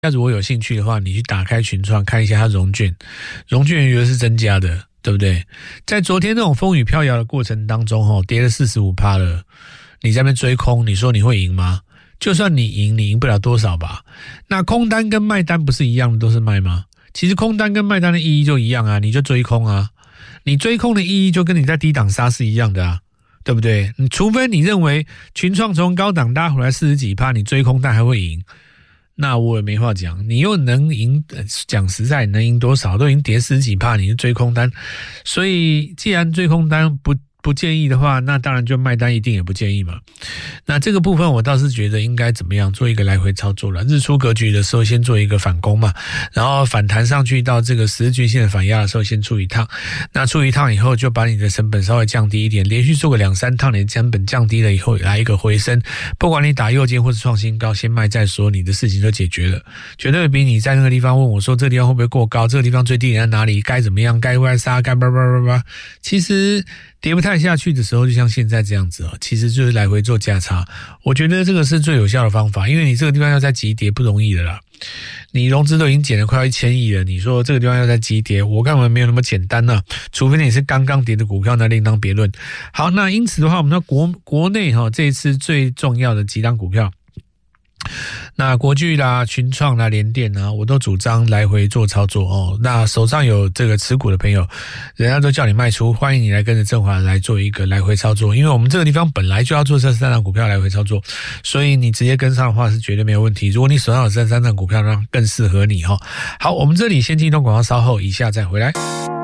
那如果有兴趣的话，你去打开群创看一下它融券余额是增加的，对不对？在昨天那种风雨飘摇的过程当中，跌了 45% 了，你在那边追空，你说你会赢吗？就算你赢不了多少吧。那空单跟卖单不是一样的都是卖吗？其实空单跟卖单的意义就一样啊，你就追空啊。你追空的意义就跟你在低档杀是一样的啊，对不对？你除非你认为群创从高档拉回来40几%，你追空单还会赢，那我也没话讲。你又能赢，讲实在能赢多少？都已经跌40几%，你就追空单。所以既然追空单不建议的话，那当然就卖单一定也不建议嘛。那这个部分我倒是觉得应该怎么样做一个来回操作了。日出格局的时候先做一个反攻嘛，然后反弹上去到这个十日均线的反压的时候先出一趟。那出一趟以后就把你的成本稍微降低一点，连续做个2-3趟，你的成本降低了以后来一个回升，不管你打右肩或是创新高，先卖再说，你的事情就解决了。绝对比你在那个地方问我说这个地方会不会过高，这个地方最低点在哪里，该怎么样，该外杀，该其实跌不太下去的时候，就像现在这样子其实就是来回做价差。我觉得这个是最有效的方法，因为你这个地方要再急跌不容易的啦。你融资都已经减了快要1000亿了，你说这个地方要再急跌，我看没有那么简单呢。除非你是刚刚跌的股票，那另当别论。好，那因此的话，我们说国内这一次最重要的几档股票。那国巨啦、群创啦、联电啦，我都主张来回做操作那手上有这个持股的朋友，人家都叫你卖出，欢迎你来跟着正华来做一个来回操作。因为我们这个地方本来就要做这3档股票来回操作，所以你直接跟上的话是绝对没有问题。如果你手上有这3档股票，那更适合你好，我们这里先进一段广告，稍后以下再回来。